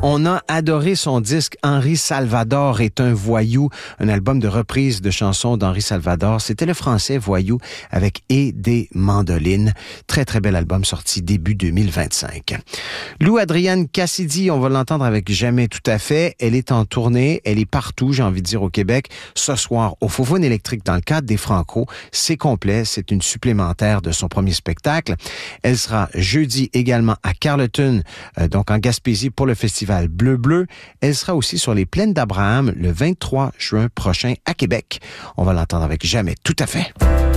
On a adoré son disque « Henri Salvador est un voyou », un album de reprise de chansons d'Henri Salvador. C'était le français Voyou avec « Et des mandolines ». Très, très bel album sorti début 2025. Lou Adrienne Cassidy, on va l'entendre avec « Jamais tout à fait ». Elle est en tournée, elle est partout, j'ai envie de dire, au Québec. Ce soir, au Faufoune électrique dans le cadre des Franco. C'est complet, c'est une supplémentaire de son premier spectacle. Elle sera jeudi également à Carleton, donc en Gaspésie pour le festival Bleu Bleu. Elle sera aussi sur les plaines d'Abraham le 23 juin prochain à Québec. On va l'entendre avec Jamais tout à fait.